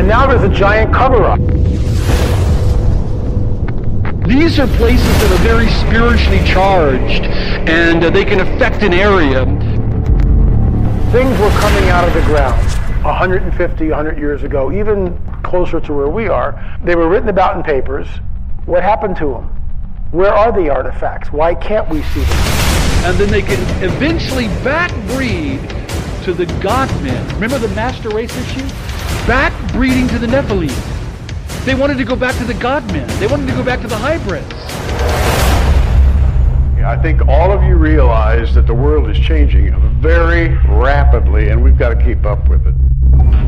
now there's a giant cover-up. These are places that are very spiritually charged, and they can affect an area. Things were coming out of the ground 150, 100 years ago, even closer to where we are. They were written about in papers. What happened to them? Where are the artifacts? Why can't we see them? And then they can eventually backbreed to the God-men. Remember the master race issue? Backbreeding to the Nephilim. They wanted to go back to the God-men. They wanted to go back to the hybrids. I think all of you realize that the world is changing very rapidly, and we've got to keep up with it.